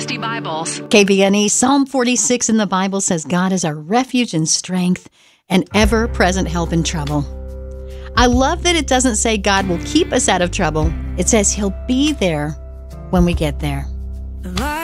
360 Bibles. KBNE Psalm 46 in the Bible says God is our refuge and strength and ever-present help in trouble. I love that it doesn't say God will keep us out of trouble. It says He'll be there when we get there.